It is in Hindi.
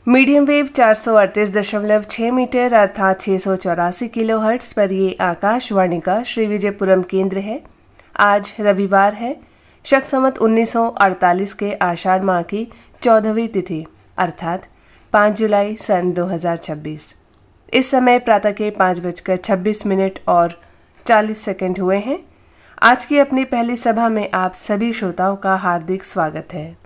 मीडियम वेव 438.6 मीटर अर्थात 684 किलोहर्ट्ज़ पर ये आकाशवाणी का श्री विजयपुरम केंद्र है। आज रविवार है, शक संवत 1948 के आषाढ़ माह की 14वीं तिथि अर्थात 5 जुलाई सन 2026। इस समय प्रातः के 5:26 और 40 सेकंड हुए हैं। आज की अपनी पहली सभा में आप सभी श्रोताओं का हार्दिक स्वागत है।